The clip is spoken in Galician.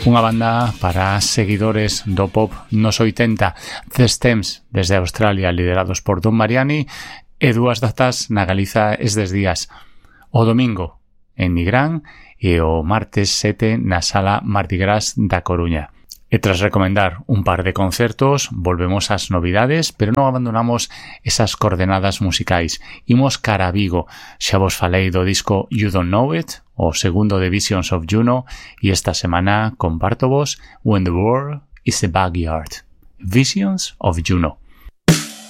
Unha banda para seguidores do pop nos 80, The Stems desde Australia, liderados por Don Mariani, e dúas datas na Galiza estes días. O domingo en Nigrán e o martes 7 na Sala Mardi Gras da Coruña. E tras recomendar un par de concertos, volvemos ás novidades, pero non abandonamos esas coordenadas musicais. Imos cara a Vigo. Xa vos falei do disco You Don't Know It, o segundo de Visions of Juno, e esta semana comparto vos When the World is a Backyard. Visions of Juno.